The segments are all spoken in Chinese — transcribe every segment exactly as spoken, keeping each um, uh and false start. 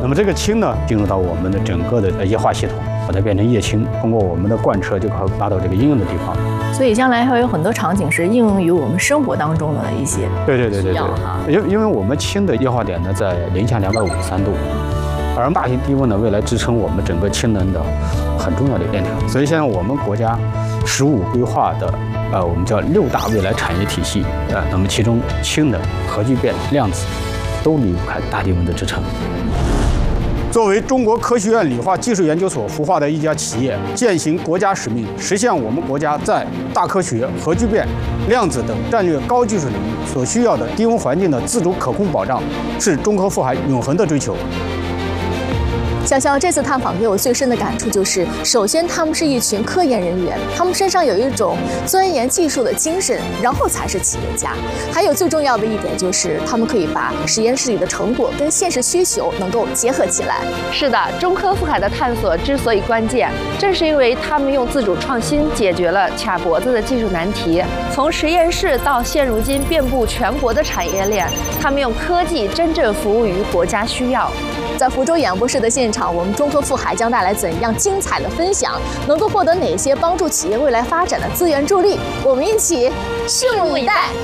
那么这个氢呢，进入到我们的整个的液化系统，把它变成液氢，通过我们的贯彻就可以达到这个应用的地方。 所以将来会有很多场景是应用于我们生活当中的一些对对对对对，因因为我们氢的液化点呢在零下两百五十三度，而大型低温呢，未来支撑我们整个氢能的很重要的链条。所以现在我们国家“十五”规划的，呃，我们叫六大未来产业体系，呃，那么其中氢能、核聚变、量子都离不开大低温的支撑。作为中国科学院理化技术研究所孵化的一家企业，践行国家使命，实现我们国家在大科学、核聚变、量子等战略高技术领域所需要的低温环境的自主可控保障，是中科富海永恒的追求。 潇潇这次探访给我最深的感触就是，首先他们是一群科研人员，他们身上有一种钻研技术的精神，然后才是企业家。还有最重要的一点就是，他们可以把实验室里的成果跟现实需求能够结合起来。 是的，中科富海的探索之所以关键，正是因为他们用自主创新解决了卡脖子的技术难题。从实验室到现如今遍布全国的产业链，他们用科技真正服务于国家需要。在福州演播室的现场，我们中科富海将带来怎样精彩的分享？能够获得哪些帮助企业未来发展的资源助力？我们一起拭目以待。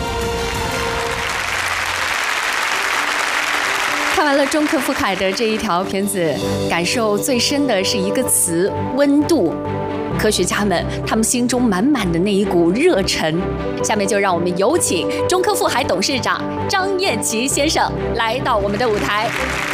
看完了中科富海的这一条片子，感受最深的是一个词：温度。科学家们，他们心中满满的那一股热忱。下面就让我们有请中科富海董事长张燕琪先生来到我们的舞台。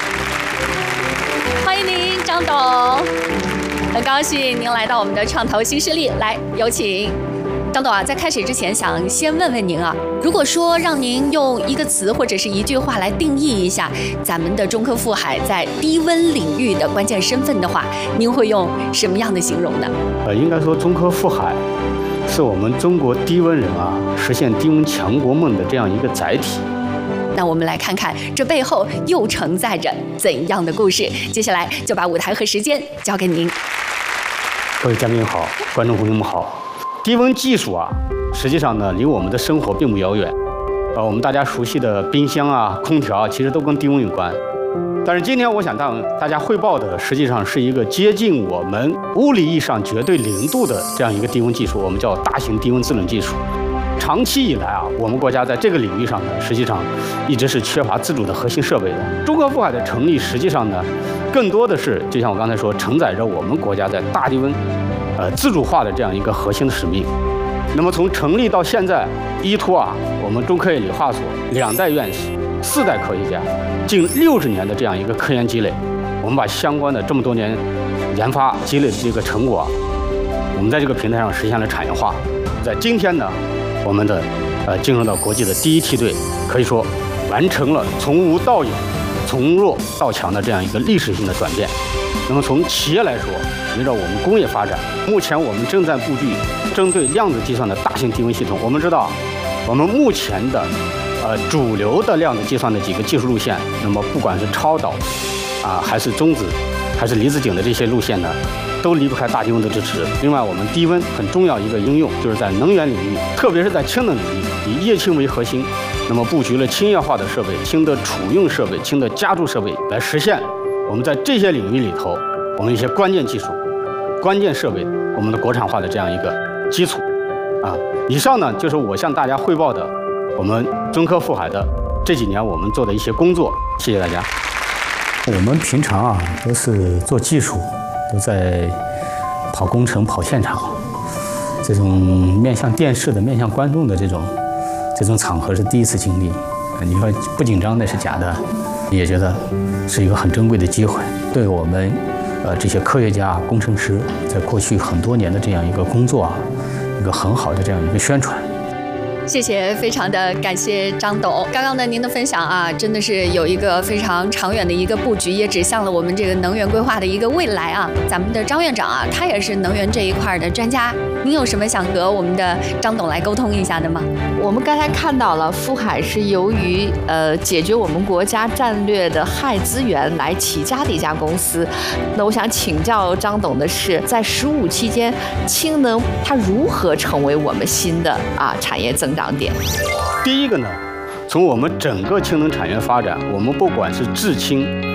欢迎您，张董。很高兴您来到我们的创投新势力，来有请。张董啊，在开始之前，想先问问您啊，如果说让您用一个词或者是一句话来定义一下咱们的中科富海在低温领域的关键身份的话，您会用什么样的形容呢？ 呃，应该说中科富海是我们中国低温人啊实现低温强国梦的这样一个载体。 那我们来看看这背后又承载着怎样的故事。接下来就把舞台和时间交给您。 各位嘉宾好，观众朋友们好。低温技术啊，实际上呢，离我们的生活并不遥远。呃，我们大家熟悉的冰箱啊、空调啊，其实都跟低温有关。但是今天我想向大家汇报的，实际上是一个接近我们物理意义上绝对零度的这样一个低温技术，我们叫大型低温制冷技术。长期以来啊，我们国家在这个领域上呢，实际上一直是缺乏自主的核心设备的。中科富海的成立，实际上呢，更多的是就像我刚才说，承载着我们国家在大低温，呃，自主化的这样一个核心的使命。那么从成立到现在，依托啊，我们中科院理化所两代院士、四代科学家，近六十年的这样一个科研积累，我们把相关的这么多年研发积累的这个成果啊，我们在这个平台上实现了产业化。在今天呢，我们的呃进入到国际的第一梯队，可以说完成了从无到有、从弱到强的这样一个历史性的转变。那么从企业来说，围绕我们工业发展，目前我们正在布局针对量子计算的大型低温系统。我们知道，我们目前的呃主流的量子计算的几个技术路线，那么不管是超导啊，还是中子，还是离子阱的这些路线呢，都离不开大低温的支持。另外，我们低温很重要一个应用，就是在能源领域，特别是在氢能领域，以液氢为核心，那么布局了氢液化的设备、氢的储用设备、氢的加注设备，来实现我们在这些领域里头，我们一些关键技术、关键设备，我们的国产化的这样一个基础。啊，以上呢就是我向大家汇报的我们中科富海的这几年我们做的一些工作。谢谢大家。我们平常啊都是做技术，都在跑工程、跑现场，这种面向电视的、面向观众的这种这种场合是第一次经历。你说不紧张那是假的，也觉得是一个很珍贵的机会，对我们呃这些科学家、工程师在过去很多年的这样一个工作啊，一个很好的这样一个宣传。 谢谢，非常的感谢张董。刚刚的您的分享啊，真的是有一个非常长远的一个布局，也指向了我们这个能源规划的一个未来啊。咱们的张院长啊，他也是能源这一块的专家，您有什么想和我们的张董来沟通一下的吗？ 我们刚才看到了，富海是由于呃解决我们国家战略的氦资源来起家的一家公司。那我想请教张董的是，在“十五”期间，氢能它如何成为我们新的啊产业增长点？ 第一个呢，从我们整个氢能产业发展，我们不管是制氢